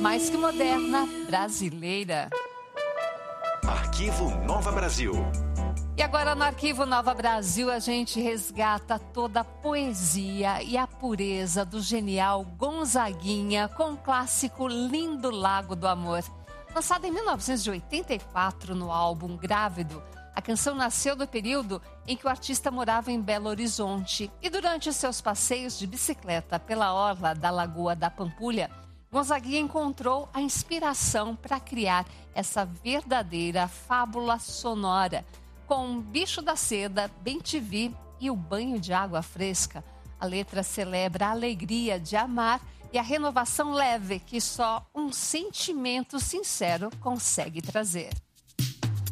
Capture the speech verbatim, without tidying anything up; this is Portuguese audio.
mais que moderna, brasileira. Arquivo Nova Brasil. E agora no Arquivo Nova Brasil a gente resgata toda a poesia e a pureza do genial Gonzaguinha com o clássico Lindo Lago do Amor. Lançado em mil novecentos e oitenta e quatro no álbum Grávido, a canção nasceu no período em que o artista morava em Belo Horizonte e durante os seus passeios de bicicleta pela orla da Lagoa da Pampulha, Gonzaguinha encontrou a inspiração para criar essa verdadeira fábula sonora. Com Bicho da Seda, Bem-te-vi e o banho de água fresca, a letra celebra a alegria de amar e a renovação leve que só um sentimento sincero consegue trazer.